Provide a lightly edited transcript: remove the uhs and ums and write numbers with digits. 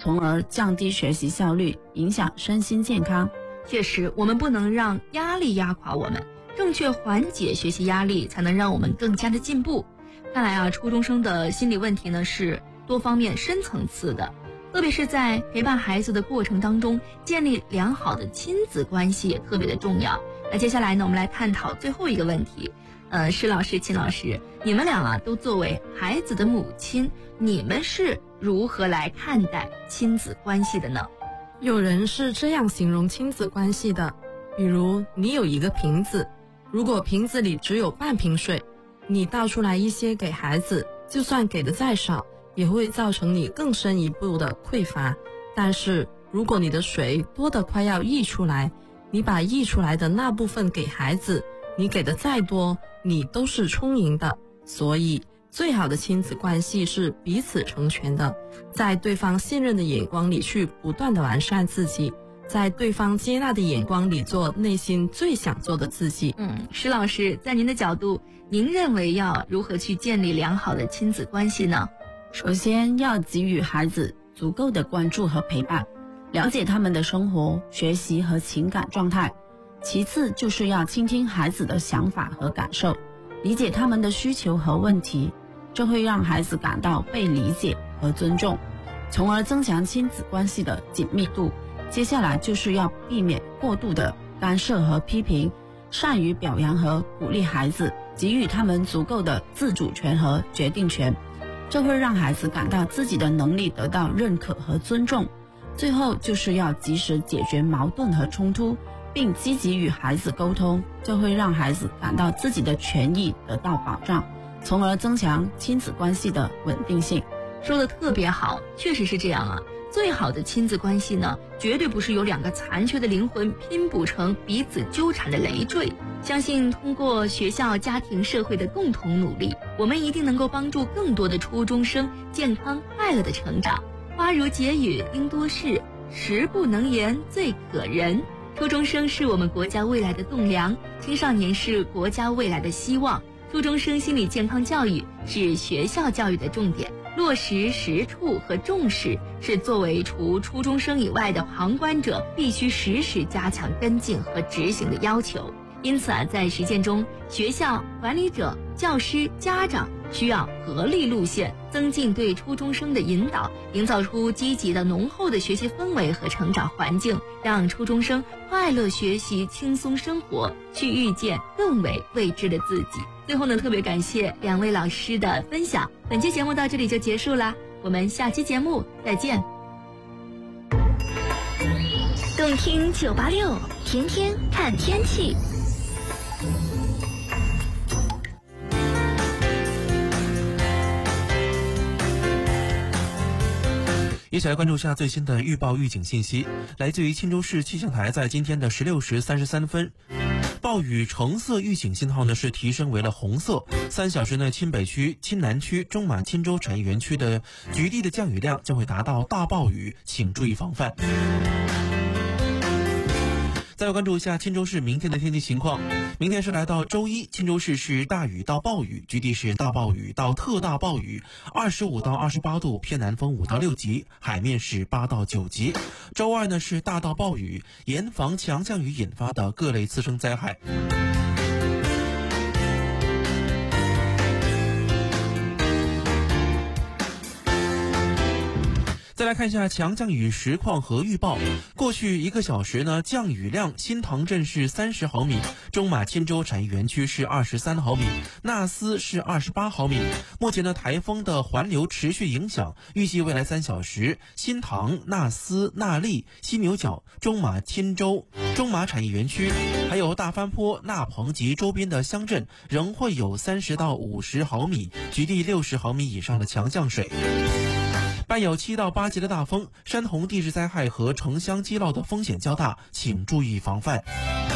从而降低学习效率，影响身心健康。 确实，我们不能让压力压垮我们，正确缓解学习压力，才能让我们更加的进步。看来啊，初中生的心理问题呢是多方面深层次的，特别是在陪伴孩子的过程当中，建立良好的亲子关系也特别的重要。那接下来呢，我们来探讨最后一个问题。施老师、秦老师，你们俩啊都作为孩子的母亲，你们是如何来看待亲子关系的呢？ 有人是这样形容亲子关系的，比如你有一个瓶子，如果瓶子里只有半瓶水，你倒出来一些给孩子，就算给的再少，也会造成你更深一步的匮乏。但是如果你的水多得快要溢出来，你把溢出来的那部分给孩子，你给的再多，你都是充盈的。所以最好的亲子关系是彼此成全的，在对方信任的眼光里去不断的完善自己，在对方接纳的眼光里做内心最想做的自己。 施老师，在您的角度，您认为要如何去建立良好的亲子关系呢？ 首先要给予孩子足够的关注和陪伴，了解他们的生活、学习和情感状态。其次就是要倾听孩子的想法和感受，理解他们的需求和问题，这会让孩子感到被理解和尊重，从而增强亲子关系的紧密度。接下来就是要避免过度的干涉和批评，善于表扬和鼓励孩子，给予他们足够的自主权和决定权，这会让孩子感到自己的能力得到认可和尊重。最后就是要及时解决矛盾和冲突，并积极与孩子沟通，这会让孩子感到自己的权益得到保障，从而增强亲子关系的稳定性。 说的特别好，确实是这样啊。最好的亲子关系呢，绝对不是由两个残缺的灵魂拼补成彼此纠缠的累赘。相信通过学校、家庭、社会的共同努力，我们一定能够帮助更多的初中生健康快乐的成长。花如解语应多事，时不能言最可人。初中生是我们国家未来的栋梁，青少年是国家未来的希望。初中生心理健康教育是学校教育的重点，落实实处和重视是作为除初中生以外的旁观者必须时时加强跟进和执行的要求。因此啊，在实践中，学校、管理者、教师、家长需要合力路线，增进对初中生的引导，营造出积极的浓厚的学习氛围和成长环境，让初中生快乐学习、轻松生活，去遇见更为未知的自己。最后呢，特别感谢两位老师的分享。本期节目到这里就结束啦，我们下期节目再见。 动听986，天天看天气。 一起来关注一下最新的预报预警信息，来自于钦州市气象台在今天的16时33分，暴雨橙色预警信号呢是提升为了红色。3小时内，钦北区、钦南区、中马钦州产业园区的局地的降雨量将会达到大暴雨，请注意防范。再来关注一下钦州市明天的天气情况。明天是来到周一，钦州市是大雨到暴雨，局地是大暴雨到特大暴雨，25到28度，偏南风5到6级，海面是8到9级。周二呢是大到暴雨，严防强降雨引发的各类次生灾害。再来看一下强降雨实况和预报。过去1个小时呢，降雨量新塘镇是30毫米，中马钦州产业园区是23毫米，纳斯是28毫米。目前呢，台风的环流持续影响，预计未来3小时，新塘、纳斯、纳利、犀牛角、中马钦州、中马产业园区，还有大翻坡、纳鹏及周边的乡镇仍会有30到50毫米，局地60毫米以上的强降水。伴有7到8级的大风，山洪地质灾害和城乡积涝的风险较大，请注意防范。